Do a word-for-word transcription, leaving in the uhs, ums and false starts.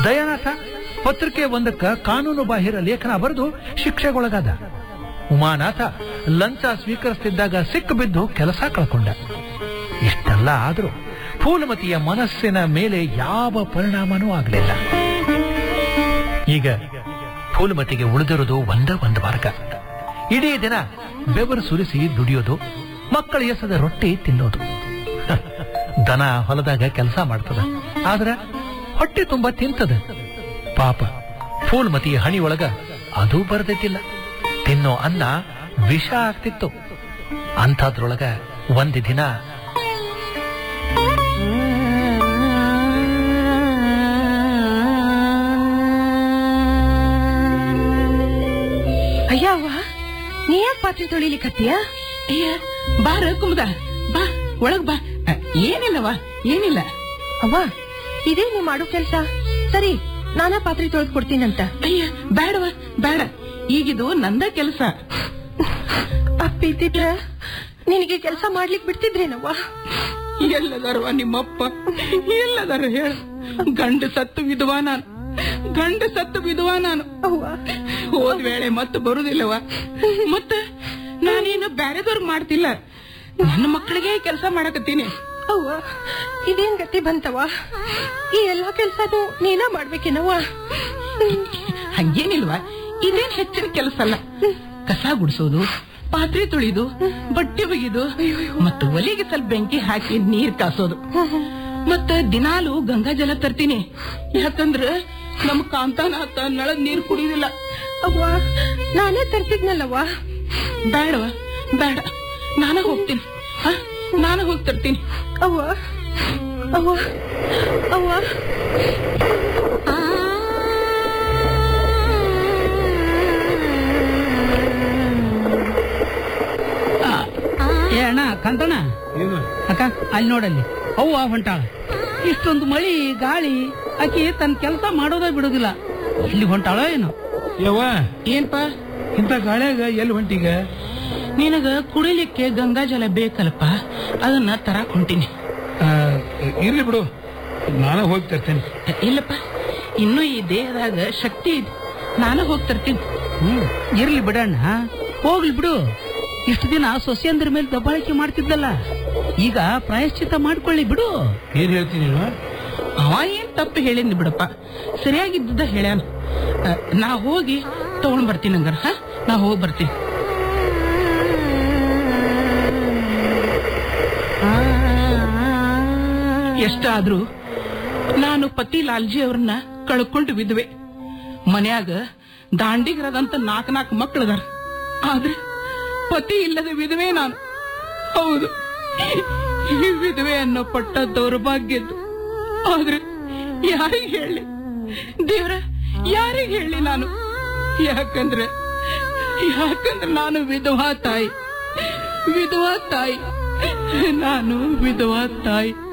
ದಯಾನಾಥ ಪತ್ರಿಕೆ ಒಂದಕ್ಕ ಕಾನೂನು ಬಾಹಿರ ಲೇಖನ ಬರೆದು ಶಿಕ್ಷೆಗೊಳಗಾದ. ಉಮಾನಾಥ ಲಂಚ ಸ್ವೀಕರಿಸುತ್ತಿದ್ದಾಗ ಸಿಕ್ಕು ಬಿದ್ದು ಕೆಲಸ ಕಳ್ಕೊಂಡ. ಇಷ್ಟೆಲ್ಲ ಆದರೂ ಫೂಲಮತಿಯ ಮನಸ್ಸಿನ ಮೇಲೆ ಯಾವ ಪರಿಣಾಮನೂ ಆಗಲಿಲ್ಲ. ಈಗ ಫೂಲಮತಿಗೆ ಉಳಿದಿರೋದು ಒಂದ ಒಂದು ಮಾರ್ಗ. ಇಡೀ ದಿನ ಬೆವರು ಸುರಿಸಿ ದುಡಿಯೋದು, ಮಕ್ಕಳ ಎಸದ ರೊಟ್ಟಿ ತಿನ್ನೋದು. ದನ ಹೊಲದಾಗ ಕೆಲಸ ಮಾಡ್ತದ, ಆದ್ರ ಹೊಟ್ಟೆ ತುಂಬಾ ತಿಂತದ. ಪಾಪ ಫೂಲಮತಿಯ ಹಣಿ ಒಳಗ ಅದೂ ಬರದಿದ್ದಿಲ್ಲ. ತಿನ್ನೋ ಅನ್ನ ವಿಷ ಆಗ್ತಿತ್ತು. ಅಂಥದ್ರೊಳಗ ಒಂದು ದಿನ ಅಯ್ಯವ್ವ, ನೀ ಯಾಕೆ ಪಾತ್ರೆ ತೊಳಿಲಿಕತ್ತೀಯ? ಅಯ್ಯ ಬಾರ ಕುಮದ, ಬಾ ಒಳಗ್ ಬಾ. ಏನಿಲ್ಲವ, ಏನಿಲ್ಲ. ಅವ್ವ, ಇದೇ ನೀ ಮಾಡೋ ಕೆಲ್ಸ. ಸರಿ, ನಾನಾ ಪಾತ್ರೆ ತೊಳೆದು ಕೊಡ್ತೀನಂತ. ಅಯ್ಯ ಬೇಡವ, ಬೇಡ. ಈಗಿದು ನಂದ ಕೆಲಸ. ಅಪ್ಪಿದ್ರ ನಿನಗೆ ಕೆಲಸ ಮಾಡ್ಲಿಕ್ ಬಿಡ್ತಿದ್ರೇನವ್ವ? ಎಲ್ಲದಾರವ ನಿಮ್ಮಪ್ಪ, ಎಲ್ಲದಾರ ಹೇಳ. ಗಂಡು ಸತ್ತು ವಿಧವಾ ನಾನು, ಗಂಡು ಸತ್ತು ವಿಧವಾ ನಾನು. ಹೋದ್ ವೇಳೆ ಮತ್ತೆ ಬರುದಿಲ್ಲವ. ಮತ್ತ ನಾನೇನು ಬ್ಯಾರೆದವ್ರಿಗೆ ಮಾಡ್ತಿಲ್ಲ, ನನ್ನ ಮಕ್ಕಳಿಗೆ ಕೆಲಸ ಮಾಡಕತ್ತೀನಿ. ಅವ್ವ, ಇದೇನ್ ಗತಿ ಬಂತವ? ಈ ಎಲ್ಲಾ ಕೆಲ್ಸನೂ ನೀನ ಮಾಡ್ಬೇಕೇನವ್ವ? ಹಂಗೇನಿಲ್ವಾ, ಇದೇನ್ ಹೆಚ್ಚಿನ ಕೆಲಸ ಅಲ್ಲ. ಕಸ ಗುಡಿಸೋದು, ಪಾತ್ರೆ ತೊಳಿದು, ಬಟ್ಟೆ ಒಗೆದು, ಮತ್ತು ಒಲೆಗೆ ಸ್ವಲ್ಪ ಬೆಂಕಿ ಹಾಕಿ ನೀರ್ ಕಾಸೋದು. ಮತ್ತ ದಿನಾಲು ಗಂಗಾ ಜಲ ತರ್ತೀನಿ. ಯಾಕಂದ್ರ ನಮ್ ಕಾಂತಾನಾಥ ನಳದ್ ನೀರ್ ಕುಡಿಯುದಿಲ್ಲ. ಅವ್ವ, ನಾನೇ ತರ್ತಿದ್ನಲ್ಲವ್ವ. ಬೇಡವ, ಬೇಡ, ನಾನ ಹೋಗ್ತೀನಿ. ನಾನ ಹೋಗಿ ತರ್ತೀನಿ. ಅವ್ವ, ಅವ್ವ, ಅವ್ವ. ಏ ಅಣ್ಣ, ಕಾಂತಣ್ಣ, ಅಕ್ಕ ಅಲ್ಲಿ ನೋಡಲ್ಲಿ ಅವ್ವ ಹೊಂಟಾಳ. ಇಷ್ಟೊಂದು ಮಳಿ ಗಾಳಿ, ಆಕಿ ತನ್ನ ಕೆಲಸ ಮಾಡೋದ ಬಿಡುದಿಲ್ಲ. ಇಲ್ಲಿ ಹೊಂಟಾಳ ಏನು? ಯವ್ವ, ಏನ್ಪಾ ಇಂಥ ಗಾಳ್ಯಾಗ ಎಲ್ಲಿ ಹೊಂಟೀಗ? ನಿನಗ ಕುಡಿಲಿಕ್ಕೆ ಗಂಗಾ ಜಲ ಬೇಕಲ್ಪ, ಅದನ್ನ ತರಾಕ್ ಹೊಂಟೀನಿ. ಇರ್ಲಿ ಬಿಡು, ನಾನು ಹೋಗಿ ತರ್ತೇನೆ. ಇಲ್ಲಪ್ಪ, ಇನ್ನು ಈ ದೇಹದಾಗ ಶಕ್ತಿ ಇದೆ, ನಾನು ಹೋಗಿ ತರ್ತೀನಿ. ಹ್ಮ್, ಇರ್ಲಿ ಬಿಡಣ್ಣ, ಹೋಗ್ಲಿ ಬಿಡು. ಇಷ್ಟು ದಿನ ಸೊಸೆಯಂದ್ರ ಮೇಲೆ ದಬ್ಬಾಳಿಕೆ ಮಾಡ್ತಿದ್ದಲ್ಲ, ಈಗ ಪ್ರಾಯಶ್ಚಿತ್ತ ಮಾಡ್ಕೊಳ್ಳಿ ಬಿಡು. ಏನ್ ಹೇಳ್ತೀನಿ? ಅವ ಏನ್ ತಪ್ಪು ಹೇಳಿದ್ನಿ ಬಿಡಪ್ಪ, ಸರಿಯಾಗಿದ್ದ ಹೇಳ್ಯಾನ. ನಾ ಹೋಗಿ ತಗೊಂಡ್ ಬರ್ತೀನಿ. ಹಂಗಾರ ಹ ನಾ ಹೋಗಿ ಬರ್ತೀನಿ. ಎಷ್ಟಾದ್ರೂ ನಾನು ಪತಿ ಲಾಲ್ಜಿ ಅವ್ರನ್ನ ಕಳ್ಕೊಂಡು ವಿಧವೆ. ಮನ್ಯಾಗ ದಾಂಡಿಗರದಂತ ನಾಲ್ಕು ನಾಲ್ಕು ಮಕ್ಕಳದಾರ, ಆದ್ರೆ ಪತಿ ಇಲ್ಲದ ವಿಧವೆ ನಾನು. ಹೌದು, ಈ ವಿಧವೆ ಅನ್ನೋ ಪಟ್ಟ ದೌರ್ಭಾಗ್ಯದ್ದು. ಆದ್ರೆ ಯಾರಿಗೆ ಹೇಳಿ ದೇವ್ರ, ಯಾರಿಗೆ ಹೇಳಿ ನಾನು? ಯಾಕಂದ್ರೆ ಯಾಕಂದ್ರೆ ನಾನು ವಿಧವಾ ತಾಯಿ, ವಿಧವಾ ತಾಯಿ, ನಾನು ವಿಧವಾ ತಾಯಿ.